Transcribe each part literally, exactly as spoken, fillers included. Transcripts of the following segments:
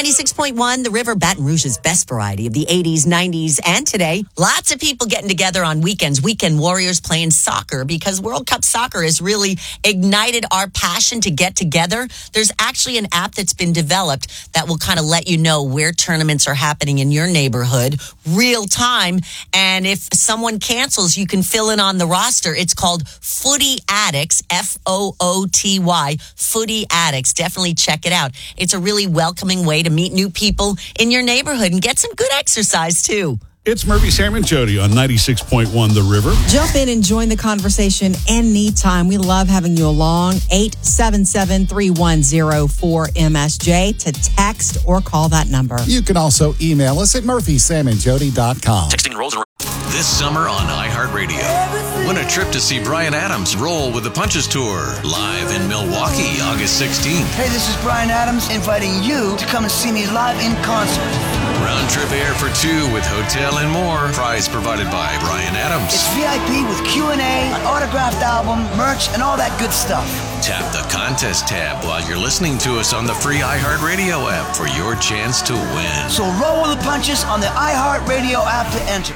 ninety-six point one, The River, Baton Rouge's best variety of the eighties, nineties, and today. Lots of people getting together on weekends. Weekend warriors playing soccer because World Cup soccer has really ignited our passion to get together. There's actually an app that's been developed that will kind of let you know where tournaments are happening in your neighborhood, real time. And if someone cancels, you can fill in on the roster. It's called Footy Addicts, F O O T Y, Footy Addicts. Definitely check it out. It's a really welcoming way to meet new people in your neighborhood and get some good exercise, too. It's Murphy, Sam, and Jody on ninety-six point one The River. Jump in and join the conversation anytime. We love having you along. eight seven seven, three one zero, four M S J to text or call that number. You can also email us at murphy sam and jody dot com. Texting rolls around. This summer on iHeartRadio. Win a trip to see Bryan Adams roll with the Punches Tour. Live in Milwaukee, August sixteenth. Hey, this is Bryan Adams inviting you to come and see me live in concert. Round trip air for two with hotel and more. Prize provided by Bryan Adams. It's V I P with Q and A, an autographed album, merch, and all that good stuff. Tap the contest tab while you're listening to us on the free iHeartRadio app for your chance to win. So roll with the punches on the iHeartRadio app to enter.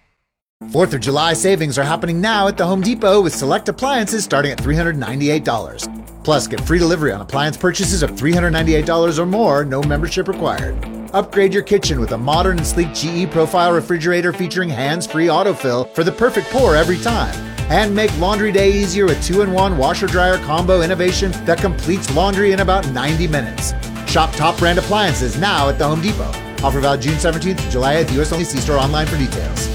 Fourth of July savings are happening now at the Home Depot with select appliances starting at three hundred ninety-eight dollars. Plus, get free delivery on appliance purchases of three hundred ninety-eight dollars or more, no membership required. Upgrade your kitchen with a modern and sleek G E Profile refrigerator featuring hands-free autofill for the perfect pour every time. And make laundry day easier with two in one washer-dryer combo innovation that completes laundry in about ninety minutes. Shop top brand appliances now at the Home Depot. Offer valid June seventeenth to July eighth, U S only. See store online for details.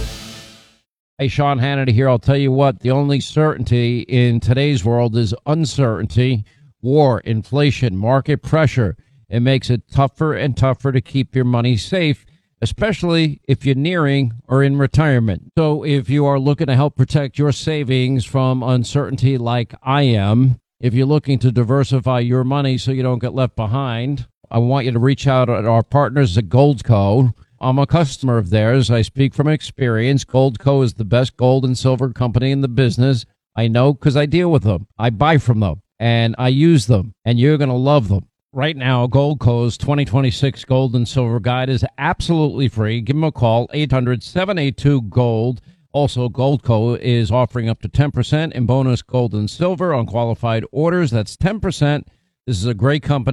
Hey, Sean Hannity here. I'll tell you what, the only certainty in today's world is uncertainty, war, inflation, market pressure. It makes it tougher and tougher to keep your money safe, especially if you're nearing or in retirement. So if you are looking to help protect your savings from uncertainty like I am, if you're looking to diversify your money so you don't get left behind, I want you to reach out to our partners at Goldco. I'm a customer of theirs. I speak from experience. Goldco is the best gold and silver company in the business. I know because I deal with them. I buy from them, and I use them, and you're going to love them. Right now, Goldco's twenty twenty-six Gold and Silver Guide is absolutely free. Give them a call, eight hundred, seven eight two, GOLD. Also, Goldco is offering up to ten percent in bonus gold and silver on qualified orders. That's ten percent. This is a great company.